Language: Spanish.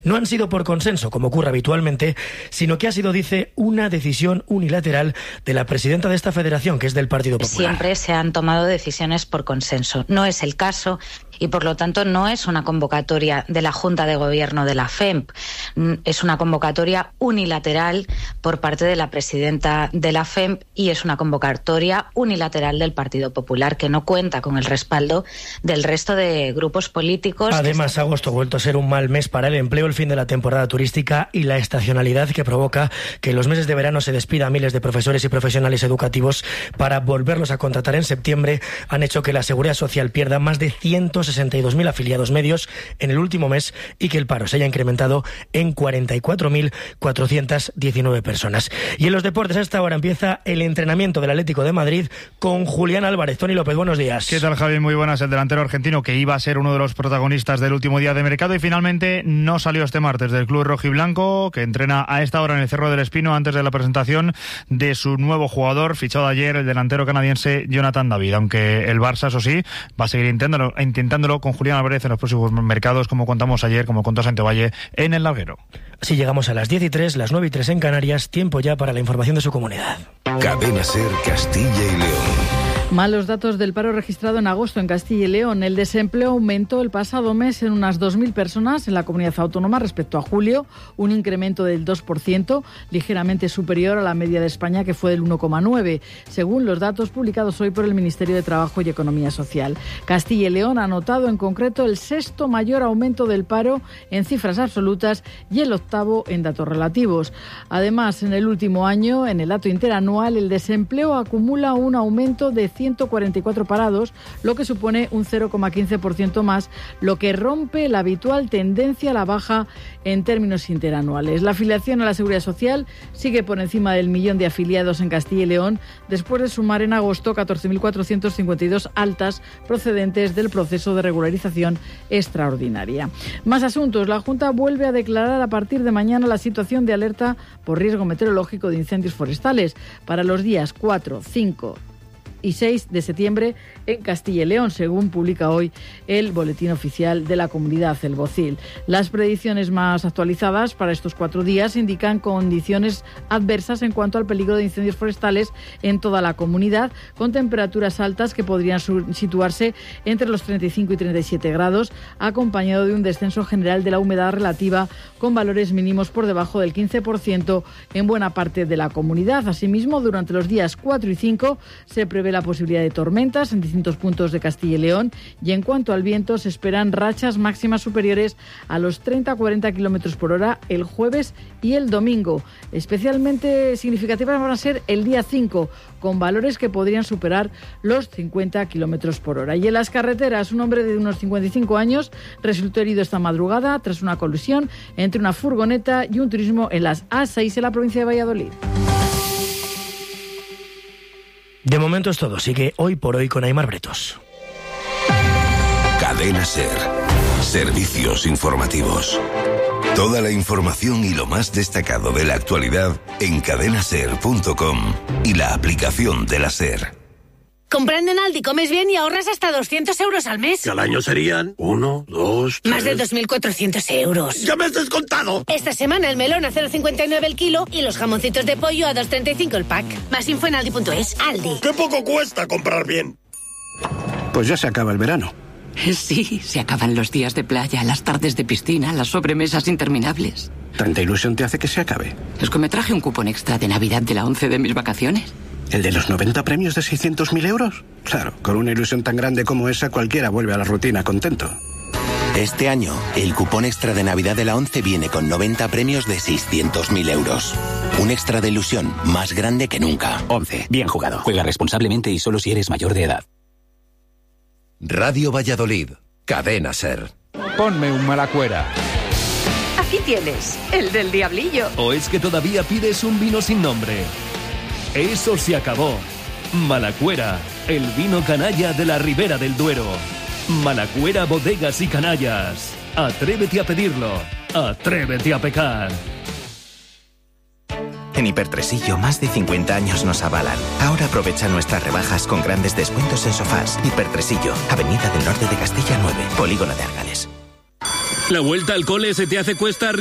No han sido por consenso, como ocurre habitualmente, sino que ha sido, dice, una decisión unilateral de la presidenta de esta federación, que es del Partido Popular. Siempre se han tomado decisiones por consenso. No es el caso y, por lo tanto, no es una convocatoria de la Junta de Gobierno de la FEMP. Es una convocatoria unilateral por parte de la presidenta de la FEMP y es una convocatoria unilateral del Partido Popular, que no cuenta con el respaldo del resto de grupos políticos. Además, agosto ha vuelto a ser un mal mes para el empleo, el fin de la temporada turística y la estacionalidad que provoca que en los meses de verano se despida a miles de profesores y profesionales educativos para volverlos a contratar en septiembre, han hecho que la Seguridad Social pierda más de 162.000 afiliados medios en el último mes y que el paro se haya incrementado en 44.419 personas. Y en los deportes, a esta hora empieza el entrenamiento del Atlético de Madrid con Julián Álvarez. Tony López, buenos días. ¿Qué tal, Javi? Muy buenas. El delantero argentino, que iba a ser uno de los protagonistas del último día de mercado y finalmente no salió este martes del club rojiblanco, que entrena a esta hora en el Cerro del Espino antes de la presentación de su nuevo jugador, fichado ayer, el delantero canadiense Jonathan David, aunque el Barça, eso sí, va a seguir intentándolo con Julián Álvarez en los próximos mercados, como contamos ayer, como contó Santovalle en El Larguero. Así llegamos a las 10:03, las 9:03 en Canarias, tiempo ya para la información de su comunidad. Cadena SER Castilla y León. Malos datos del paro registrado en agosto en Castilla y León. El desempleo aumentó el pasado mes en unas 2.000 personas en la comunidad autónoma respecto a julio, un incremento del 2%, ligeramente superior a la media de España, que fue del 1,9%, según los datos publicados hoy por el Ministerio de Trabajo y Economía Social. Castilla y León ha notado en concreto el sexto mayor aumento del paro en cifras absolutas y el octavo en datos relativos. Además, en el último año, en el dato interanual, el desempleo acumula un aumento de 144 parados, lo que supone un 0,15% más, lo que rompe la habitual tendencia a la baja en términos interanuales. La afiliación a la Seguridad Social sigue por encima del 1.000.000 de afiliados en Castilla y León, después de sumar en agosto 14.452 altas procedentes del proceso de regularización extraordinaria. Más asuntos. La Junta vuelve a declarar a partir de mañana la situación de alerta por riesgo meteorológico de incendios forestales para los días 4, 5 y 6 de septiembre en Castilla y León, según publica hoy el Boletín Oficial de la Comunidad, el BOCIL. Las predicciones más actualizadas para estos 4 días indican condiciones adversas en cuanto al peligro de incendios forestales en toda la comunidad, con temperaturas altas que podrían situarse entre los 35 y 37 grados, acompañado de un descenso general de la humedad relativa, con valores mínimos por debajo del 15% en buena parte de la comunidad. Asimismo, durante los días 4 y 5 se prevé la posibilidad de tormentas en distintos puntos de Castilla y León, y en cuanto al viento se esperan rachas máximas superiores a los 30-40 km por hora el jueves y el domingo. Especialmente significativas van a ser el día 5, con valores que podrían superar los 50 km por hora. Y en las carreteras, un hombre de unos 55 años resultó herido esta madrugada tras una colisión entre una furgoneta y un turismo en las A6 en la provincia de Valladolid. De momento es todo. Sigue Hoy por Hoy con Aimar Bretos. Cadena SER. Servicios informativos. Toda la información y lo más destacado de la actualidad en cadenaser.com y la aplicación de la SER. Comprando en Aldi comes bien y ahorras hasta 200 euros al mes. Que al año serían 1, 2, 3... Más de 2.400 euros. ¡Ya me has descontado! Esta semana el melón a 0,59 el kilo y los jamoncitos de pollo a 2,35 el pack. Más info en aldi.es. Aldi. ¡Qué poco cuesta comprar bien! Pues ya se acaba el verano. Sí, se acaban los días de playa, las tardes de piscina, las sobremesas interminables. ¿Tanta ilusión te hace que se acabe? Es que me traje un cupón extra de Navidad de la 11 de mis vacaciones. ¿El de los 90 premios de 600.000 euros? Claro, con una ilusión tan grande como esa, cualquiera vuelve a la rutina contento. Este año, el cupón extra de Navidad de la 11 viene con 90 premios de 600.000 euros. Un extra de ilusión más grande que nunca. 11. Bien jugado. Juega responsablemente y solo si eres mayor de edad. Radio Valladolid. Cadena SER. Ponme un Malacuera. Aquí tienes, el del diablillo. ¿O es que todavía pides un vino sin nombre? Eso se acabó. Malacuera, el vino canalla de la Ribera del Duero. Malacuera, bodegas y canallas. Atrévete a pedirlo. Atrévete a pecar. En Hipertresillo, más de 50 años nos avalan. Ahora aprovecha nuestras rebajas con grandes descuentos en sofás. Hipertresillo, Avenida del Norte de Castilla 9, Polígono de Argales. La vuelta al cole se te hace cuesta